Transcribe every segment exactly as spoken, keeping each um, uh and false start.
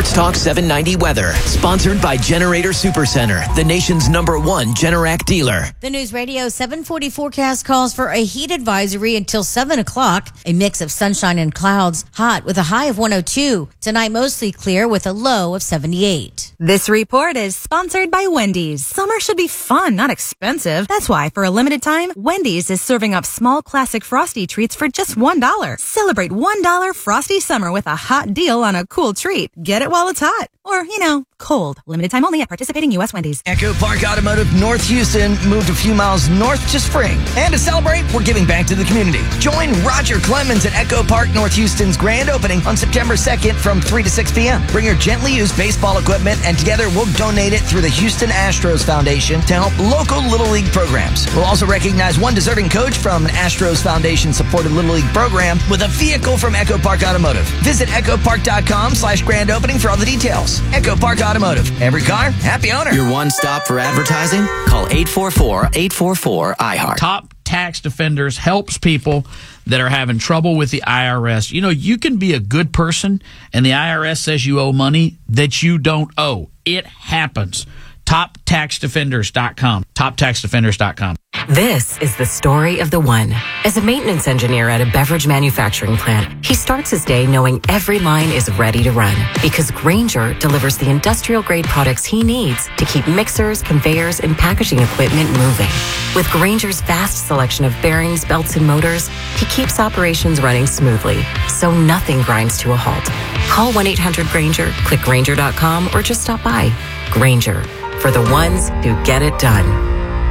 Sports Talk seven ninety weather, sponsored by Generator Supercenter, the nation's number one Generac dealer. The News Radio seven forty forecast calls for a heat advisory until seven o'clock. A mix of sunshine and clouds, hot with a high of one oh two. Tonight, mostly clear with a low of seventy-eight. This report is sponsored by Wendy's. Summer should be fun, not expensive. That's why, for a limited time, Wendy's is serving up small classic Frosty treats for just one dollar. Celebrate one dollar Frosty Summer with a hot deal on a cool treat. Get it while it's hot. Or, you know, cold. Limited time only at participating U S Wendy's. Echo Park Automotive North Houston moved a few miles north to Spring. And to celebrate, we're giving back to the community. Join Roger Clemens at Echo Park North Houston's grand opening on September second from three to six p.m. Bring your gently used baseball equipment, and together we'll donate it through the Houston Astros Foundation to help local Little League programs. We'll also recognize one deserving coach from an Astros Foundation-supported Little League program with a vehicle from Echo Park Automotive. Visit echopark.com slash grand opening for all the details. Echo Park Automotive. Every car, happy owner. Your one stop for advertising? Call eight four four, eight four four, I heart. Top Tax Defenders helps people that are having trouble with the I R S. You know, you can be a good person and the I R S says you owe money that you don't owe. It happens. top tax defenders dot com. top tax defenders dot com. This is the story of the one. As a maintenance engineer at a beverage manufacturing plant, he starts his day knowing every line is ready to run because Grainger delivers the industrial-grade products he needs to keep mixers, conveyors, and packaging equipment moving. With Grainger's vast selection of bearings, belts, and motors, he keeps operations running smoothly, so nothing grinds to a halt. Call one eight hundred Grainger, click Grainger dot com, or just stop by. Grainger, for the ones who get it done.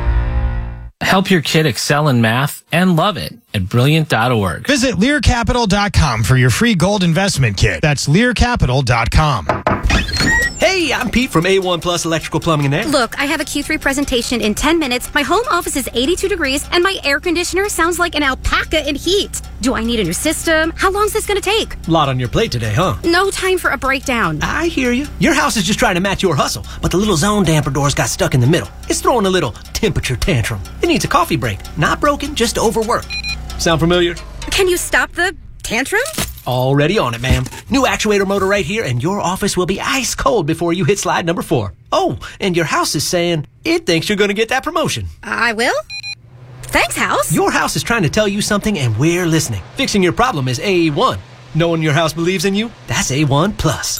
Help your kid excel in math and love it at brilliant dot org. Visit Lear Capital dot com for your free gold investment kit. That's Lear Capital dot com. Hey, I'm Pete from A one Plus Electrical Plumbing and Air. Look, I have a Q three presentation in ten minutes. My home office is eighty-two degrees, and my air conditioner sounds like an alpaca in heat. Do I need a new system? How long is this going to take? A lot on your plate today, huh? No time for a breakdown. I hear you. Your house is just trying to match your hustle, but the little zone damper doors got stuck in the middle. It's throwing a little temperature tantrum. It needs a coffee break. Not broken, just overworked. Sound familiar? Can you stop the tantrum? Already on it, ma'am. New actuator motor right here, and your office will be ice cold before you hit slide number four. Oh, and your house is saying it thinks you're going to get that promotion. I will? Thanks, house. Your house is trying to tell you something, and we're listening. Fixing your problem is A one. Knowing your house believes in you, that's A one Plus.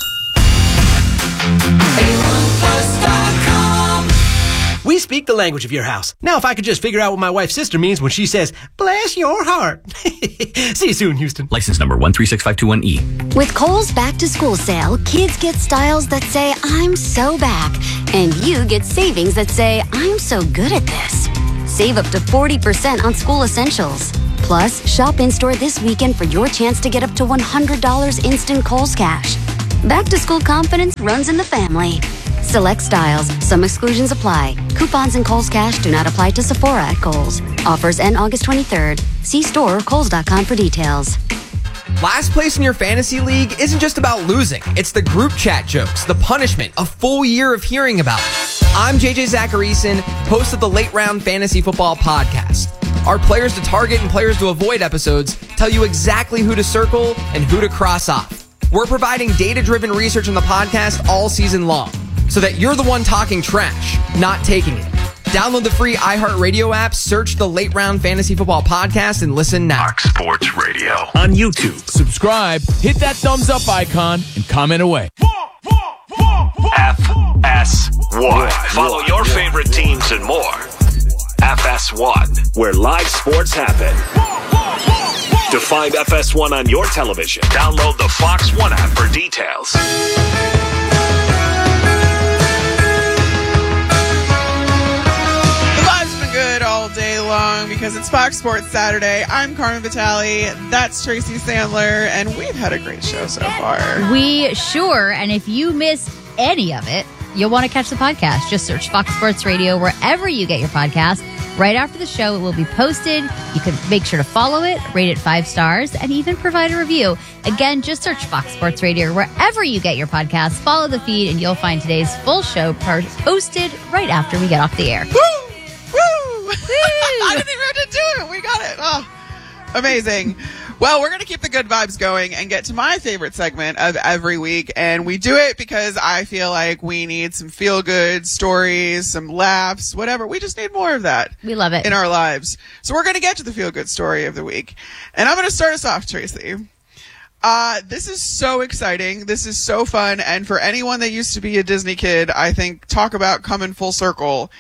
A one plus dot com. We speak the language of your house. Now, if I could just figure out what my wife's sister means when she says, bless your heart. See you soon, Houston. License number one three six five two one E. With Kohl's Back to School sale, kids get styles that say, I'm so back. And you get savings that say, I'm so good at this. Save up to forty percent on school essentials. Plus, shop in-store this weekend for your chance to get up to one hundred dollars instant Kohl's cash. Back to school confidence runs in the family. Select styles. Some exclusions apply. Coupons and Kohl's Cash do not apply to Sephora at Kohl's. Offers end August twenty-third. See store or kohls dot com for details. Last place in your fantasy league isn't just about losing. It's the group chat jokes, the punishment, a full year of hearing about it. I'm J J Zacharyson, host of the Late Round Fantasy Football Podcast. Our players to target and players to avoid episodes tell you exactly who to circle and who to cross off. We're providing data-driven research on the podcast all season long, so that you're the one talking trash, not taking it. Download the free iHeartRadio app, search the Late Round Fantasy Football Podcast, and listen now. Fox Sports Radio. On YouTube. Subscribe, hit that thumbs up icon, and comment away. F S one. Follow your favorite teams and more. F S one, where live sports happen. To find F S one on your television, download the Fox One app for details. Good all day long because it's Fox Sports Saturday. I'm Carmen Vitale. That's Tracy Sandler, and we've had a great show so far. We sure, and if you missed any of it, you'll want to catch the podcast. Just search Fox Sports Radio wherever you get your podcast. Right after the show, it will be posted. You can make sure to follow it, rate it five stars, and even provide a review. Again, just search Fox Sports Radio wherever you get your podcast. Follow the feed, and you'll find today's full show posted right after we get off the air. Woo! Woo! I didn't even have to do it. We got it. Oh, amazing. Well, we're going to keep the good vibes going and get to my favorite segment of every week. And we do it because I feel like we need some feel-good stories, some laughs, whatever. We just need more of that. We love it. In our lives. So we're going to get to the feel-good story of the week. And I'm going to start us off, Tracy. Uh, this is so exciting. This is so fun. And for anyone that used to be a Disney kid, I think talk about coming full circle.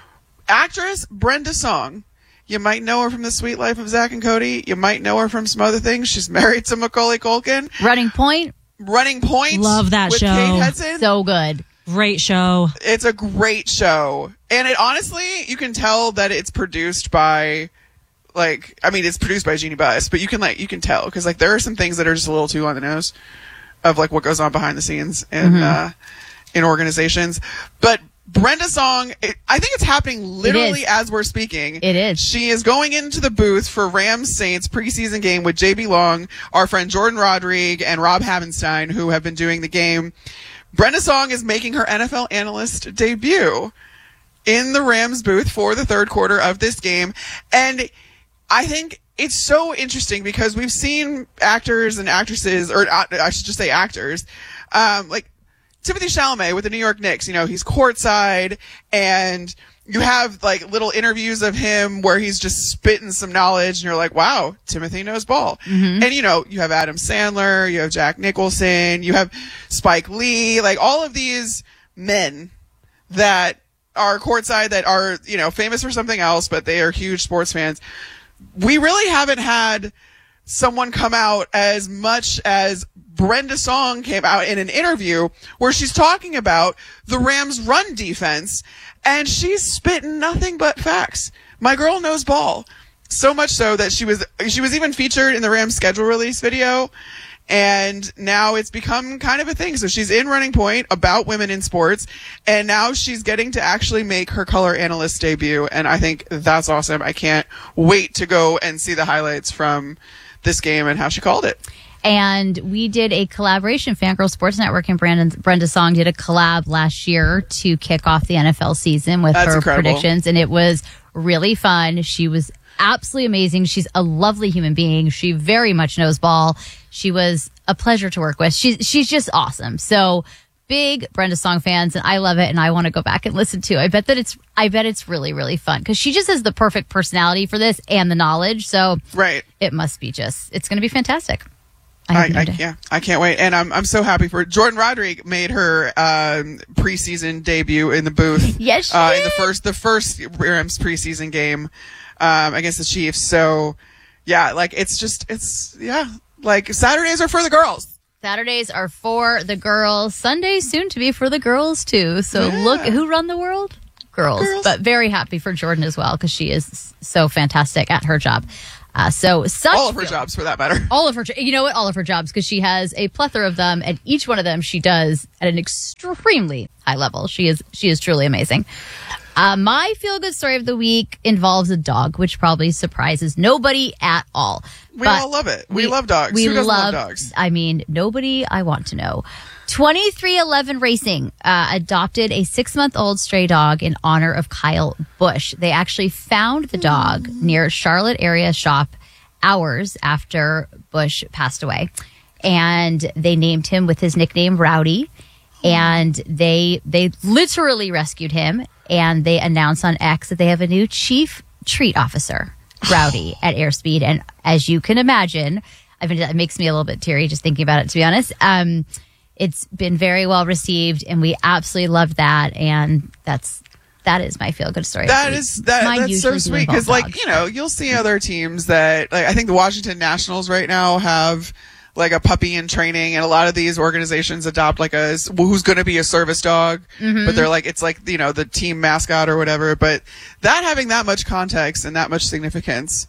Actress Brenda Song. You might know her from The Sweet Life of Zack and Cody. You might know her from some other things. She's married to Macaulay Culkin. Running Point. Running Point. Love that with show. Kate Hudson. So good. Great show. It's a great show. And it honestly, you can tell that it's produced by, like, I mean, it's produced by Jeannie Buss, but you can, like, you can tell. Because, like, there are some things that are just a little too on the nose of, like, what goes on behind the scenes in, mm-hmm. uh, in organizations. But Brenda Song, it, I think it's happening literally it as we're speaking. It is. She is going into the booth for Rams Saints preseason game with J B Long, our friend Jordan Rodrigue, and Rob Havenstein, who have been doing the game. Brenda Song is making her N F L analyst debut in the Rams booth for the third quarter of this game. And I think it's so interesting because we've seen actors and actresses, or I should just say actors, um, like, Timothée Chalamet with the New York Knicks, you know, he's courtside, and you have, like, little interviews of him where he's just spitting some knowledge, and you're like, wow, Timothy knows ball. Mm-hmm. And, you know, you have Adam Sandler, you have Jack Nicholson, you have Spike Lee, like, all of these men that are courtside, that are, you know, famous for something else, but they are huge sports fans. We really haven't had someone come out as much as Brenda Song came out in an interview where she's talking about the Rams' run defense, and she's spitting nothing but facts. My girl knows ball. So much so that she was she was even featured in the Rams schedule release video, and now it's become kind of a thing. So she's in Running Point about women in sports, and now she's getting to actually make her color analyst debut, and I think that's awesome. I can't wait to go and see the highlights from this game and how she called it. And we did a collaboration. Fangirl Sports Network and Brandon, Brenda Song did a collab last year to kick off the N F L season with That's her incredible. predictions. And it was really fun. She was absolutely amazing. She's a lovely human being. She very much knows ball. She was a pleasure to work with. She's, she's just awesome. So big Brenda Song fans, and I love it, and I want to go back and listen to it. I bet that it's, I bet it's really, really fun because she just has the perfect personality for this and the knowledge. So right. It must be just, it's going to be fantastic. I, I, I yeah, I can't wait, and I'm I'm so happy for Jordan Rodrigue made her um, preseason debut in the booth. Yes, she uh, did. in the first the first Rams preseason game um, against the Chiefs. So yeah, like it's just it's yeah, like Saturdays are for the girls. Saturdays are for the girls. Sundays soon to be for the girls too. So Yeah. look, who run the world? Girls. Girls. But very happy for Jordan as well because she is so fantastic at her job. Uh, so such All of her jobs, for that matter. all of her, jo- you know what? All of her jobs, because she has a plethora of them, and each one of them she does at an extremely high level. She is, she is truly amazing. Uh, my feel-good story of the week involves a dog, which probably surprises nobody at all. We But all love it. We, love dogs. We Who doesn't love, love dogs? I mean, nobody I want to know. twenty-three eleven Racing uh, adopted a six-month-old stray dog in honor of Kyle Busch. They actually found the dog near Charlotte area shop hours after Busch passed away. And they named him with his nickname Rowdy. And they they literally rescued him. And they announced on X that they have a new chief treat officer, Rowdy, at Airspeed. And as you can imagine, I mean, it makes me a little bit teary just thinking about it, to be honest. Um, it's been very well received, and we absolutely loved that. And that's that is my feel good story. That is that. Mine That's so usually do sweet involve because, like, dogs. you know, you'll see other teams that, like, I think the Washington Nationals right now have like a puppy in training, and a lot of these organizations adopt like a who's going to be a service dog, Mhm. but they're like it's like you know the team mascot or whatever. But that having that much context and that much significance,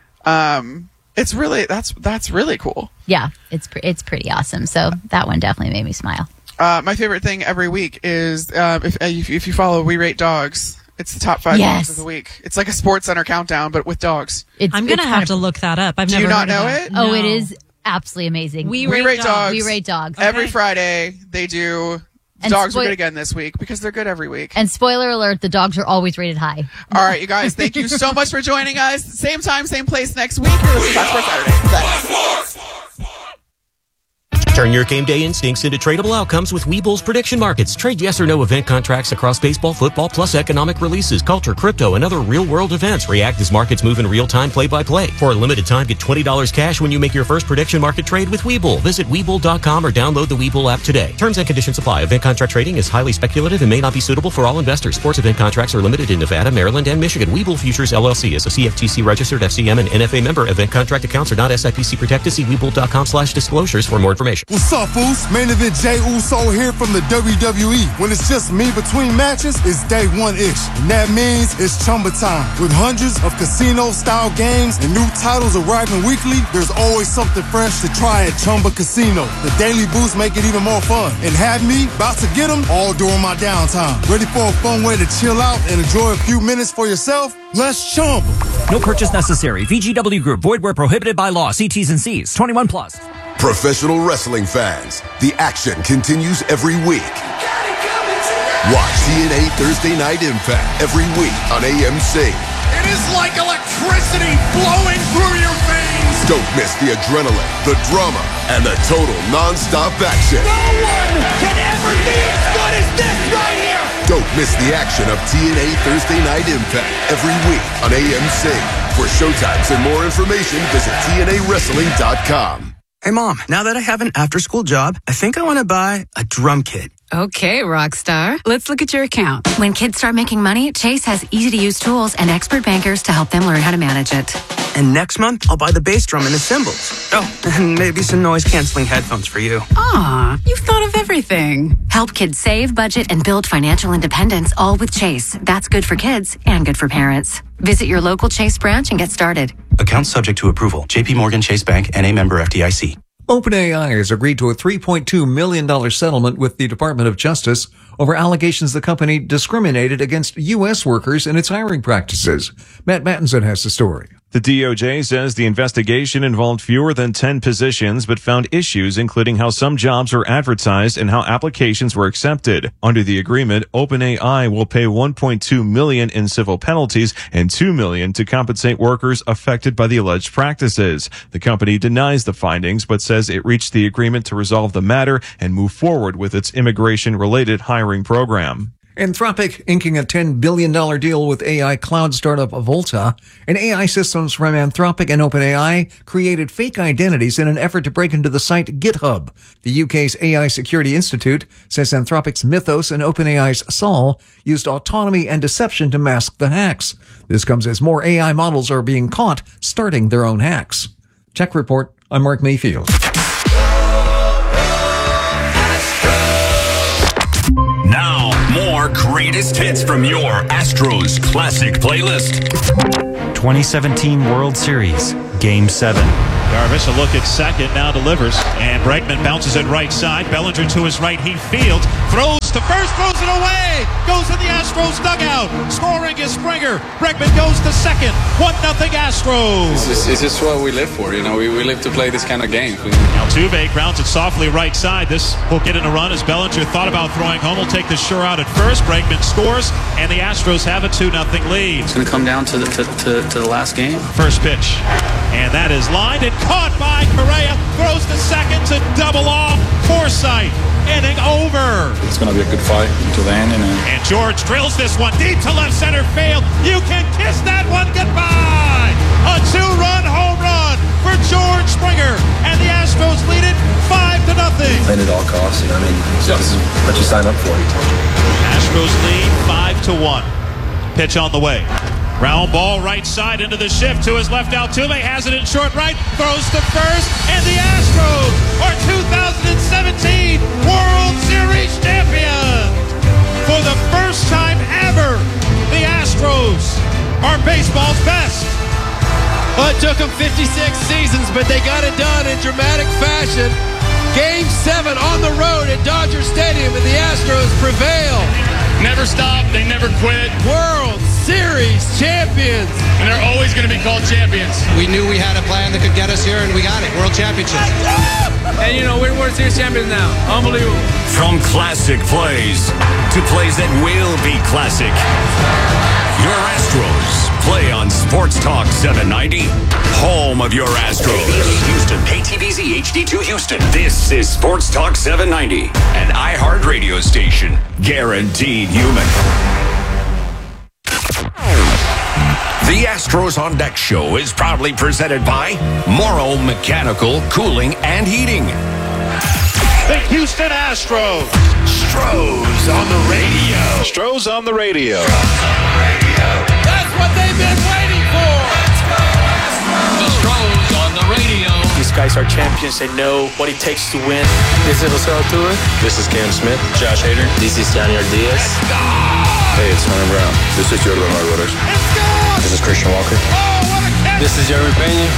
um, it's really that's that's really cool. Yeah, it's pre- it's pretty awesome. So that one definitely made me smile. Uh, my favorite thing every week is uh, if if if you follow We Rate Dogs, it's the top five Yes. dogs of the week. It's like a Sports Center countdown, but with dogs. It's, I'm gonna it's have kind to of- look that up. I've Do never you not heard of know that. it? Oh, it No. is absolutely amazing. We We Rate Rate Dogs. Dogs. We rate dogs. Every Okay. Friday they do And dogs spoil- are good again this week because they're good every week. And spoiler alert, the dogs are always rated high. All right, you guys, thank you so much for joining us. Same time, same place next week. You're listening to Fox Sports Saturday. Thanks. Turn your game day instincts into tradable outcomes with Webull's prediction markets. Trade yes or no event contracts across baseball, football, plus economic releases, culture, crypto, and other real-world events. React as markets move in real time, play-by-play. For a limited time, get twenty dollars cash when you make your first prediction market trade with Webull. Visit Webull dot com or download the Webull app today. Terms and conditions apply. Event contract trading is highly speculative and may not be suitable for all investors. Sports event contracts are limited in Nevada, Maryland, and Michigan. Webull Futures, L L C is a C F T C registered F C M and N F A member. Event contract accounts are not S I P C protected. See Webull dot com slash disclosures for more information. What's up, fools? Main event Jey Uso here from the W W E. When it's just me between matches, it's day one-ish. And that means it's Chumba time. With hundreds of casino-style games and new titles arriving weekly, there's always something fresh to try at Chumba Casino. The daily boosts make it even more fun. And have me about to get them all during my downtime. Ready for a fun way to chill out and enjoy a few minutes for yourself? Let's Chumba. No purchase necessary. V G W Group. Void where prohibited by law. See T's and C's. twenty-one plus. Professional wrestling fans, the action continues every week. Watch T N A Thursday Night Impact every week on A M C. It is like electricity flowing through your veins. Don't miss the adrenaline, the drama, and the total non-stop action. No one can ever be as good as this right here. Don't miss the action of T N A Thursday Night Impact every week on A M C. For showtimes and more information, visit T N A wrestling dot com. Hey, Mom, now that I have an after-school job, I think I want to buy a drum kit. Okay, Rockstar. Let's look at your account. When kids start making money, Chase has easy-to-use tools and expert bankers to help them learn how to manage it. And next month, I'll buy the bass drum and the cymbals. Oh, and maybe some noise-canceling headphones for you. Aw, you've thought of everything. Help kids save, budget, and build financial independence, all with Chase. That's good for kids and good for parents. Visit your local Chase branch and get started. Account subject to approval. J P Morgan Chase Bank, N A member F D I C. OpenAI has agreed to a three point two million dollars settlement with the Department of Justice over allegations the company discriminated against U S workers in its hiring practices. Matt Mattinson has the story. The D O J says the investigation involved fewer than ten positions, but found issues including how some jobs were advertised and how applications were accepted. Under the agreement, OpenAI will pay one point two million dollars in civil penalties and two million dollars to compensate workers affected by the alleged practices. The company denies the findings, but says it reached the agreement to resolve the matter and move forward with its immigration-related hiring program. Anthropic inking a ten billion dollars deal with A I cloud startup Volta, and A I systems from Anthropic and OpenAI created fake identities in an effort to break into the site GitHub. The U K's A I Security Institute says Anthropic's Mythos and OpenAI's Sol used autonomy and deception to mask the hacks. This comes as more A I models are being caught starting their own hacks. Tech Report, I'm Mark Mayfield. Now, more greatest hits from your Astros Classic playlist. twenty seventeen World Series, Game seven. Darvish, a look at second, now delivers. And Bregman bounces it right side. Bellinger to his right, he fields. Throws to first, throws it away. Goes in the Astros dugout. Scoring is Springer. Bregman goes to second. one nothing Astros. This is, this is what we live for. You know, we, we live to play this kind of game. Altuve grounds it softly right side. This will get in a run as Bellinger thought about throwing home. Will take the sure out at first. Bregman scores, and the Astros have a two nothing lead. It's going to come down to the, to, to, to the last game. First pitch. And that is lined and caught by Correa. Throws to second to double off. Forsythe. Inning over. It's going to be a good fight until the end. And, uh... and George drills this one deep to left center field. You can kiss that one goodbye. A two-run home run for George Springer. And the Astros lead it five to nothing. Playing at all costs. You know, I mean, this is what you sign up for. Astros lead five to one. Pitch on the way. Round ball right side into the shift to his left. Altuve has it in short right, throws to first, and the Astros are two thousand seventeen World Series champions. For the first time ever, the Astros are baseball's best. Well, it took them fifty-six seasons, but they got it done in dramatic fashion. Game seven on the road at Dodger Stadium, and the Astros prevail Never stop. They never quit. World Series champions. And they're always going to be called champions. We knew we had a plan that could get us here, and we got it. World Championship. And, you know, we're World Series champions now. Unbelievable. From classic plays to plays that will be classic. Your Astros play on Sports Talk seven ninety, home of your Astros. Houston, K T V Z H D two Houston. This is Sports Talk seven ninety, an iHeart radio station, guaranteed human. The Astros on Deck show is proudly presented by Morrow Mechanical Cooling and Heating. The Houston Astros. Stros on the radio. Stros on the radio. That's what they've been waiting for. The Stros on the radio. These guys are champions. They know what it takes to win. This is Jose Altuve. This is Cam Smith. Josh Hader. This is Daniel Diaz. Hey, it's Hunter Brown. This is Jordan Alvarez. This is Christian Walker. Oh, what a catch. This is Jeremy Pena.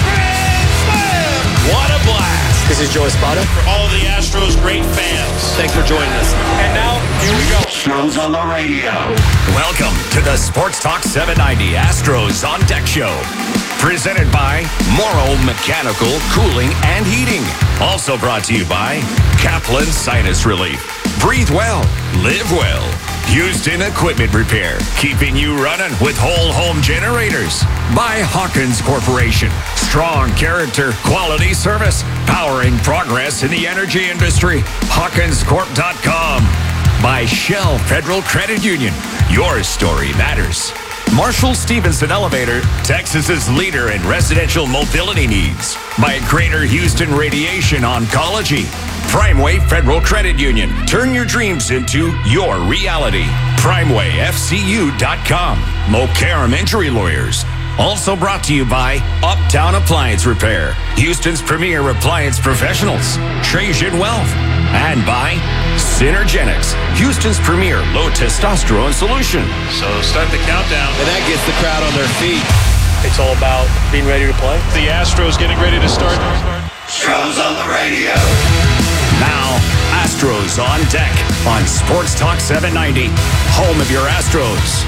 What a blast. This is Joe Espada. For all of the Astros great fans. Thanks for joining us. And now, here we go. Astros on the radio. Welcome to the Sports Talk seven ninety Astros on Deck show. Presented by Morrow Mechanical Cooling and Heating. Also brought to you by Kaplan Sinus Relief. Breathe well. Live well. Houston Equipment Repair, keeping you running with whole home generators. By Hawkins Corporation, strong character, quality service, powering progress in the energy industry. Hawkins Corp dot com. By Shell Federal Credit Union, your story matters. Marshall Stevenson Elevator, Texas's leader in residential mobility needs. By Greater Houston Radiation Oncology. Primeway Federal Credit Union. Turn your dreams into your reality. Primeway F C U dot com. Mokaram Injury Lawyers. Also brought to you by Uptown Appliance Repair, Houston's premier appliance professionals. Trajan Wealth. And by Synergenics, Houston's premier low testosterone solution. So start the countdown. And that gets the crowd on their feet. It's all about being ready to play. The Astros getting ready to start. Astros on the radio. Now, Astros on Deck on Sports Talk seven ninety, home of your Astros.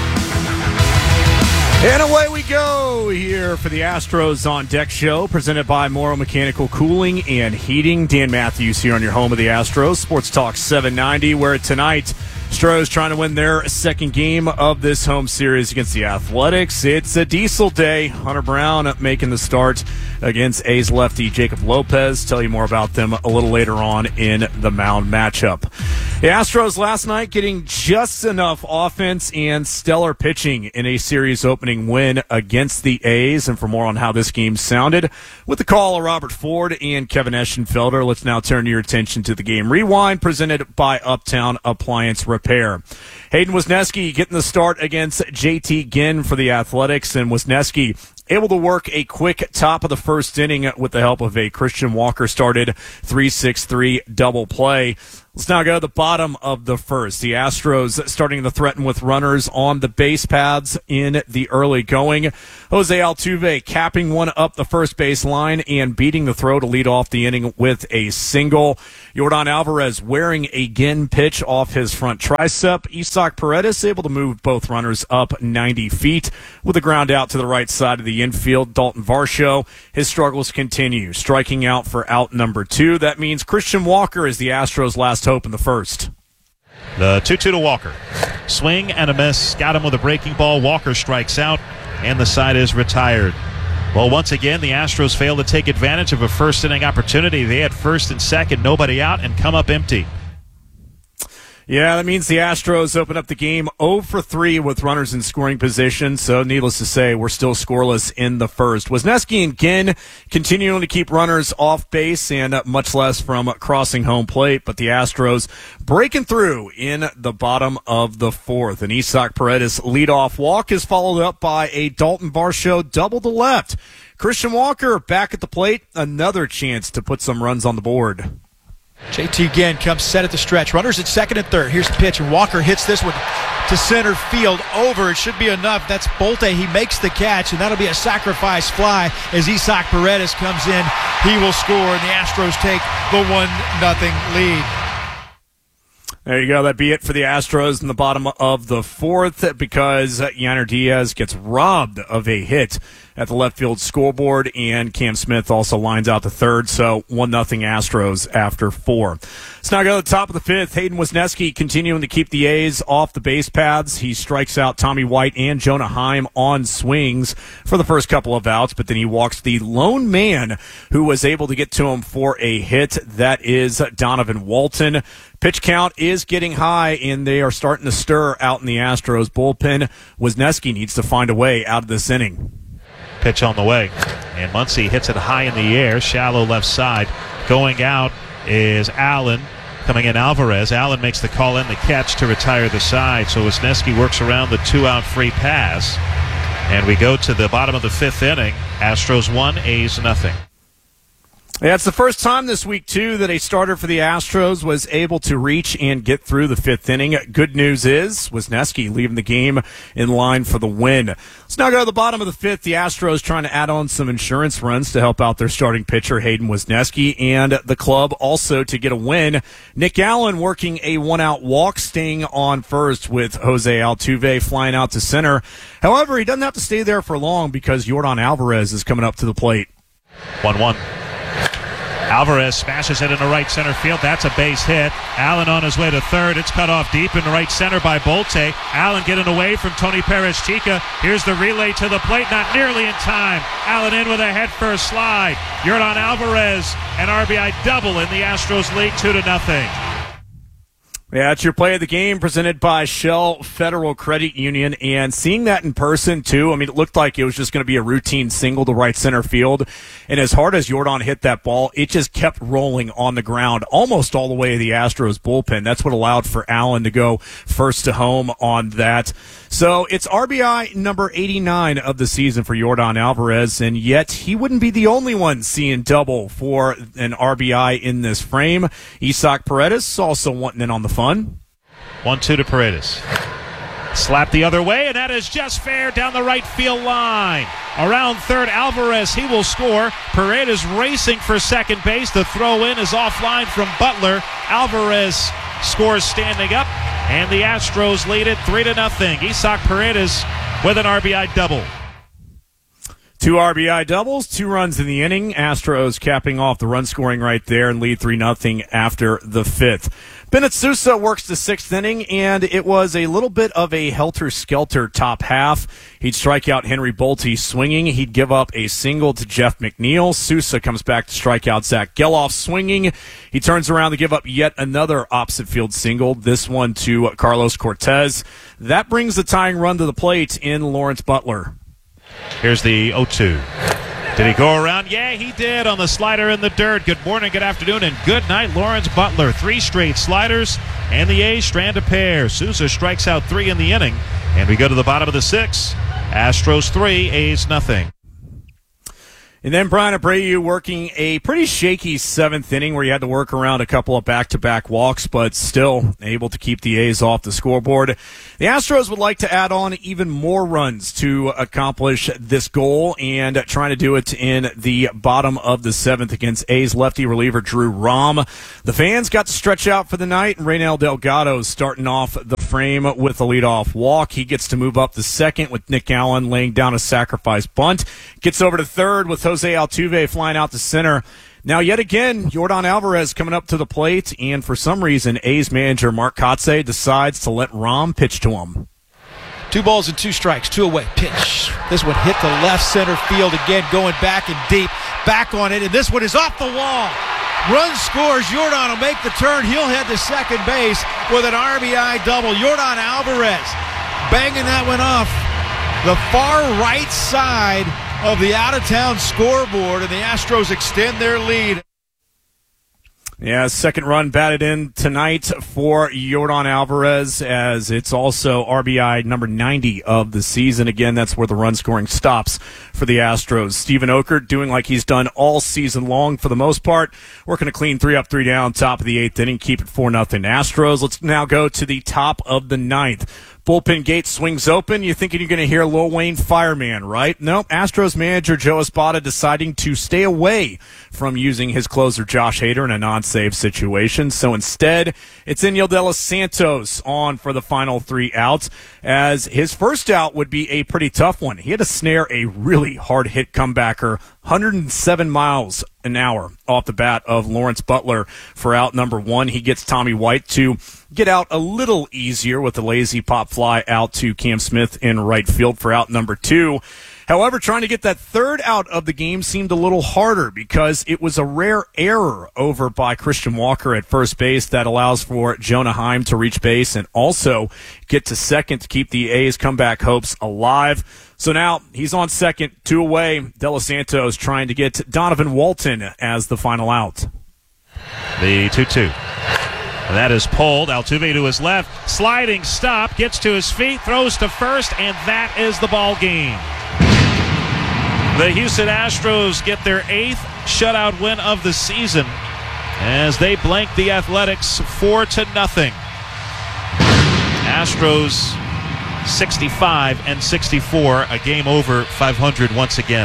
And away we go here for the Astros on Deck show, presented by Morrow Mechanical Cooling and Heating. Dan Matthews here on your home of the Astros, Sports Talk seven ninety, where tonight Astros trying to win their second game of this home series against the Athletics. It's a diesel day. Hunter Brown making the start against A's lefty Jacob Lopez. Tell you more about them a little later on in the mound matchup. The Astros last night getting just enough offense and stellar pitching in a series opening win against the A's. And for more on how this game sounded, with the call of Robert Ford and Kevin Eschenfelder, let's now turn your attention to the game rewind presented by Uptown Appliance Repair. Hayden Wesneski getting the start against J T Ginn for the Athletics, and Wesneski able to work a quick top of the first inning with the help of a Christian Walker started three six three double play. Let's now go to the bottom of the first. The Astros starting to threaten with runners on the base paths in the early going. Jose Altuve capping one up the first base line and beating the throw to lead off the inning with a single. Yordan Alvarez wearing a Ginn pitch off his front tricep. Isaac Paredes able to move both runners up ninety feet with a ground out to the right side of the infield. Dalton Varsho, his struggles continue, striking out for out number two. That means Christian Walker is the Astros' last hope in the first. The two two to Walker. Swing and a miss. Got him with a breaking ball. Walker strikes out, and the side is retired. Well, once again, the Astros failed to take advantage of a first inning opportunity. They had first and second, nobody out, and come up empty. Yeah, that means the Astros open up the game oh for three with runners in scoring position. So needless to say, we're still scoreless in the first. Wesneski and Ginn continuing to keep runners off base and uh, much less from crossing home plate. But the Astros breaking through in the bottom of the fourth. An Isaac Paredes leadoff walk is followed up by a Dalton Varsho double to left. Christian Walker back at the plate. Another chance to put some runs on the board. J T Ginn comes set at the stretch. Runners at second and third. Here's the pitch, and Walker hits this one to center field over. It should be enough. That's Bolte. He makes the catch, and that'll be a sacrifice fly as Isaac Paredes comes in. He will score, and the Astros take the one nothing lead. There you go. That'd be it for the Astros in the bottom of the fourth because Yainer Diaz gets robbed of a hit at the left field scoreboard, and Cam Smith also lines out the third, so one nothing Astros after four. Let's now go to the top of the fifth. Hayden Wesneski continuing to keep the A's off the base paths. He strikes out Tommy White and Jonah Heim on swings for the first couple of outs, but then he walks the lone man who was able to get to him for a hit. That is Donovan Walton. Pitch count is getting high, and they are starting to stir out in the Astros bullpen. Wesneski needs to find a way out of this inning. Pitch on the way, and Muncy hits it high in the air, shallow left side. Going out is Allen. Coming in Alvarez. Allen makes the call and the catch to retire the side. So Wesneski works around the two-out free pass. And we go to the bottom of the fifth inning. Astros one, A's nothing. Yeah, it's the first time this week, too, that a starter for the Astros was able to reach and get through the fifth inning. Good news is Wesneski leaving the game in line for the win. Let's now go to the bottom of the fifth. The Astros trying to add on some insurance runs to help out their starting pitcher, Hayden Wesneski, and the club also to get a win. Nick Allen working a one-out walk, staying on first with Jose Altuve flying out to center. However, he doesn't have to stay there for long because Yordan Alvarez is coming up to the plate. one one. Alvarez smashes it into right center field. That's a base hit. Allen on his way to third. It's cut off deep in right center by Bolte. Allen getting away from Tony Perez-Chica. Here's the relay to the plate. Not nearly in time. Allen in with a head-first slide. Yordan Alvarez, an R B I double in the Astros lead, two to nothing. Yeah, it's your play of the game presented by Shell Federal Credit Union, and seeing that in person, too, I mean, it looked like it was just going to be a routine single to right center field, and as hard as Yordan hit that ball, it just kept rolling on the ground almost all the way to the Astros bullpen. That's what allowed for Allen to go first to home on that. So it's R B I number eighty-nine of the season for Yordan Alvarez, and yet he wouldn't be the only one seeing double for an R B I in this frame. Isaac Paredes also wanting in on the fun. one two to Paredes. Slap the other way, and that is just fair down the right field line. Around third, Alvarez, he will score. Paredes racing for second base. The throw in is offline from Butler. Alvarez scores standing up, and the Astros lead it three to nothing. Isaac Paredes with an R B I double. Two R B I doubles, two runs in the inning. Astros capping off the run scoring right there and lead three nothing after the fifth. Bennett Sousa works the sixth inning, and it was a little bit of a helter-skelter top half. He'd strike out Henry Bolte swinging. He'd give up a single to Jeff McNeil. Sousa comes back to strike out Zach Geloff swinging. He turns around to give up yet another opposite field single, this one to Carlos Cortez. That brings the tying run to the plate in Lawrence Butler. Here's the oh two. Did he go around? Yeah, he did on the slider in the dirt. Good morning, good afternoon, and good night, Lawrence Butler. Three straight sliders, and the A's strand a pair. Sousa strikes out three in the inning, and we go to the bottom of the sixth. Astros three, A's nothing. And then Brian Abreu working a pretty shaky seventh inning where he had to work around a couple of back-to-back walks, but still able to keep the A's off the scoreboard. The Astros would like to add on even more runs to accomplish this goal, and trying to do it in the bottom of the seventh against A's lefty reliever Drew Rahm. The fans got to stretch out for the night, and Reynel Delgado starting off the frame with a leadoff walk. He gets to move up the second with Nick Allen laying down a sacrifice bunt. Gets over to third with Jose Altuve flying out to center. Now, yet again, Yordan Alvarez coming up to the plate, and for some reason, A's manager Mark Kotsay decides to let Rahm pitch to him. Two balls and two strikes, two away. Pitch. This one hit the left center field again, going back and deep. Back on it, and this one is off the wall. Run scores. Yordan will make the turn. He'll head to second base with an R B I double. Yordan Alvarez banging that one off the far right side of the out-of-town scoreboard, and the Astros extend their lead. Yeah, second run batted in tonight for Yordan Alvarez, as it's also R B I number ninety of the season. Again, that's where the run scoring stops for the Astros. Steven Okert doing like he's done all season long for the most part, working a clean three up, three down, top of the eighth inning, keep it four nothing Astros. Let's now go to the top of the ninth. Bullpen gate swings open. You're thinking you're going to hear Lil Wayne Fireman, right? Nope. Astros manager Joe Espada deciding to stay away from using his closer Josh Hader in a non-save situation. So instead, it's Enyel De Los Santos on for the final three outs, as his first out would be a pretty tough one. He had to snare a really hard-hit comebacker, one hundred seven miles an hour off the bat of Lawrence Butler for out number one. He gets Tommy White to get out a little easier with a lazy pop fly out to Cam Smith in right field for out number two. However, trying to get that third out of the game seemed a little harder because it was a rare error over by Christian Walker at first base that allows for Jonah Heim to reach base and also get to second to keep the A's comeback hopes alive. So now he's on second, two away. De Los Santos trying to get Donovan Walton as the final out. The two two. That is pulled. Altuve to his left. Sliding stop. Gets to his feet. Throws to first. And that is the ball game. The Houston Astros get their eighth shutout win of the season as they blank the Athletics four to nothing. Astros sixty-five and sixty-four, a game over five hundred once again.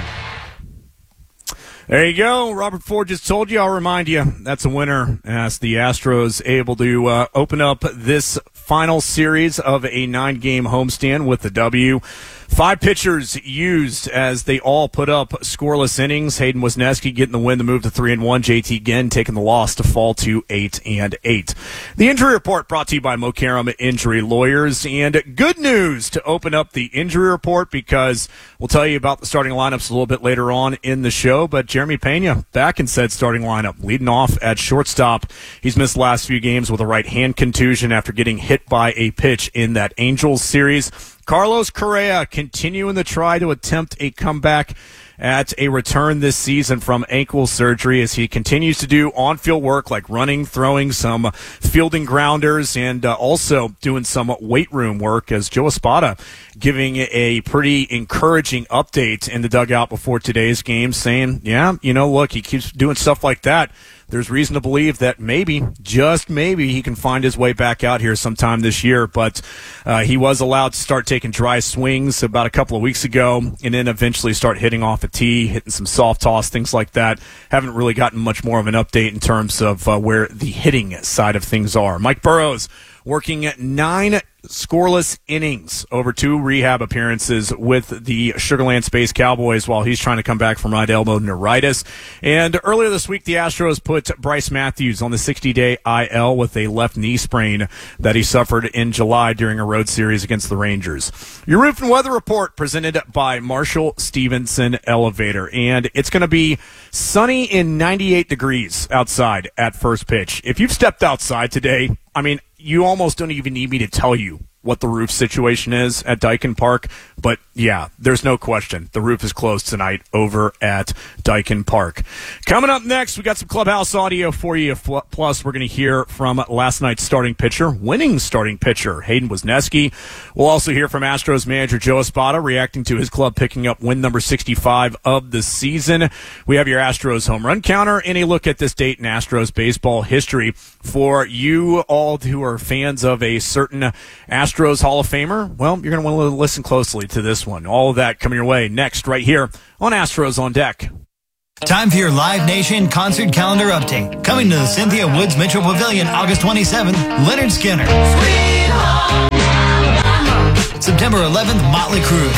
There you go. Robert Ford just told you. I'll remind you, that's a winner as the Astros able to uh, open up this final series of a nine-game homestand with the W. Five pitchers used as they all put up scoreless innings. Hayden Wesneski getting the win to move to three and one. J T Ginn taking the loss to fall to eight and eight. The injury report brought to you by Mokaram Injury Lawyers, and good news to open up the injury report because we'll tell you about the starting lineups a little bit later on in the show. But Jeremy Pena back in said starting lineup, leading off at shortstop. He's missed the last few games with a right hand contusion after getting hit by a pitch in that Angels series. Carlos Correa continuing to try to attempt a comeback at a return this season from ankle surgery as he continues to do on-field work like running, throwing, some fielding grounders, and uh, also doing some weight room work as Joe Espada giving a pretty encouraging update in the dugout before today's game saying, yeah, you know, look, he keeps doing stuff like that. There's reason to believe that maybe, just maybe, he can find his way back out here sometime this year. But uh, he was allowed to start taking dry swings about a couple of weeks ago and then eventually start hitting off a tee, hitting some soft toss, things like that. Haven't really gotten much more of an update in terms of uh, where the hitting side of things are. Mike Burrows working nine scoreless innings over two rehab appearances with the Sugar Land Space Cowboys while he's trying to come back from right elbow neuritis. And earlier this week, the Astros put Bryce Matthews on the sixty-day I L with a left knee sprain that he suffered in July during a road series against the Rangers. Your roof and weather report presented by Marshall Stevenson Elevator. And it's going to be sunny and ninety-eight degrees outside at first pitch. If you've stepped outside today, I mean, you almost don't even need me to tell you what the roof situation is at Daikin Park. But, yeah, there's no question. The roof is closed tonight over at Daikin Park. Coming up next, we got some clubhouse audio for you. Plus, we're going to hear from last night's starting pitcher, winning starting pitcher, Hayden Wesneski. We'll also hear from Astros manager Joe Espada reacting to his club picking up win number sixty-five of the season. We have your Astros home run counter and a look at this date in Astros baseball history. For you all who are fans of a certain Astros Hall of Famer, well, you're going to want to listen closely to this one. All of that coming your way next right here on Astros on Deck. Time for your Live Nation concert calendar update. Coming to the Cynthia Woods Mitchell Pavilion August twenty-seventh, Leonard Skinner. September eleventh, Motley Crue.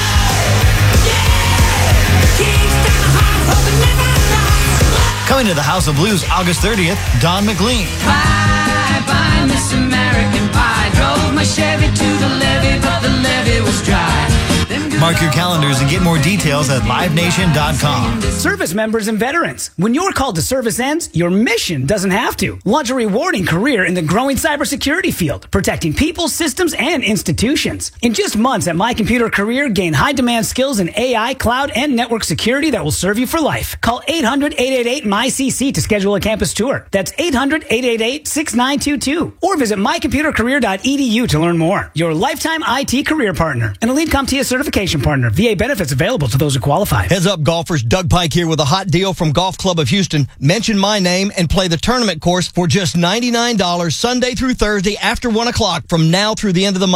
Coming to the House of Blues August thirtieth, Don McLean. Bye, bye, Miss American Pie. Drove my Chevy to the levee, but the levee was dry. Mark your calendars and get more details at live nation dot com. Service members and veterans, when your call to service ends, your mission doesn't have to. Launch a rewarding career in the growing cybersecurity field, protecting people, systems, and institutions. In just months at My Computer Career, gain high-demand skills in A I, cloud, and network security that will serve you for life. Call eight hundred, eight eight eight, M Y C C to schedule a campus tour. That's eight hundred, eight eight eight, six nine two two. Or visit my computer career dot e d u to learn more. Your lifetime I T career partner. An Elite CompTIA certification partner. V A benefits available to those who qualify. Heads up, golfers. Doug Pike here with a hot deal from Golf Club of Houston. Mention my name and play the tournament course for just ninety-nine dollars Sunday through Thursday after one o'clock from now through the end of the month.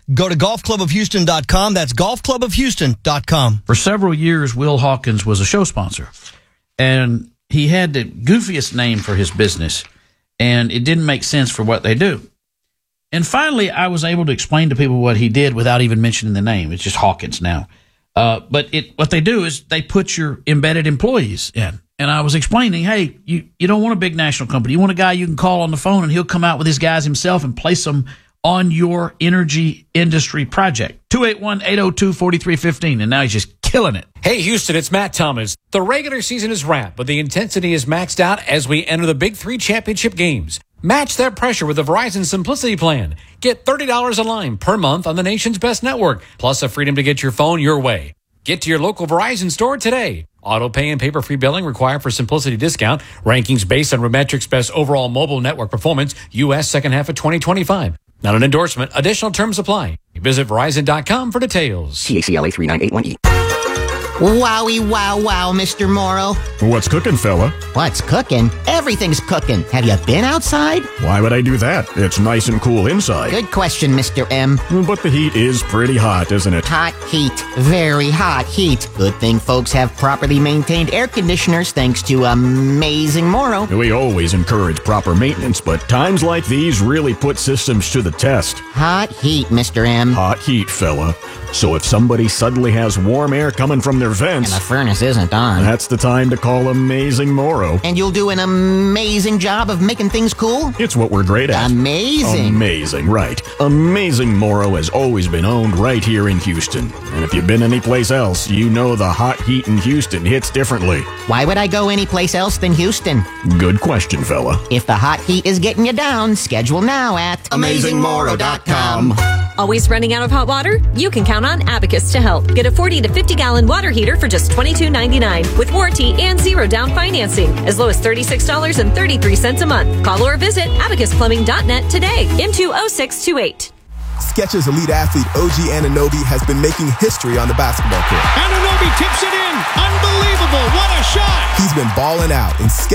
Go to golf club of houston dot com. That's golf club of houston dot com. For several years, Will Hawkins was a show sponsor, and he had the goofiest name for his business, and it didn't make sense for what they do. And finally, I was able to explain to people what he did without even mentioning the name. It's just Hawkins now. Uh, but it, what they do is they put your embedded employees in. And I was explaining, hey, you, you don't want a big national company. You want a guy you can call on the phone, and he'll come out with his guys himself and place them on your energy industry project. two eight one, eight oh two, four three one five. And now he's just killing it. Hey, Houston, it's Matt Thomas. The regular season is wrapped, but the intensity is maxed out as we enter the Big Three championship games. Match that pressure with the Verizon Simplicity Plan. Get thirty dollars a line per month on the nation's best network, plus the freedom to get your phone your way. Get to your local Verizon store today. Auto pay and paper-free billing required for Simplicity discount. Rankings based on Remetric's best overall mobile network performance, U S second half of twenty twenty-five. Not an endorsement. Additional terms apply. Visit Verizon dot com for details. C A C L A three nine eight one E. Wowie, wow, wow, Mister Morrow. What's cooking, fella? What's cooking? Everything's cooking. Have you been outside? Why would I do that? It's nice and cool inside. Good question, Mister M. But the heat is pretty hot, isn't it? Hot heat. Very hot heat. Good thing folks have properly maintained air conditioners thanks to Amazing Morrow. We always encourage proper maintenance, but times like these really put systems to the test. Hot heat, Mister M. Hot heat, fella. So if somebody suddenly has warm air coming from their vents, and the furnace isn't on, that's the time to call Amazing Morrow. And you'll do an amazing job of making things cool? It's what we're great at. Amazing. Amazing, right. Amazing Morrow has always been owned right here in Houston. And if you've been anyplace else, you know the hot heat in Houston hits differently. Why would I go anyplace else than Houston? Good question, fella. If the hot heat is getting you down, schedule now at amazing morrow dot com. Always running out of hot water? You can count on Abacus to help. Get a forty to fifty gallon water heater for just twenty-two ninety-nine with warranty and zero down financing, as low as thirty-six dollars and thirty-three cents a month. Call or visit abacus plumbing dot net today. M two oh six two eight. Skechers elite athlete O G Anunoby has been making history on the basketball court. Anunoby tips it in. Unbelievable. What a shot. He's been balling out, and Skechers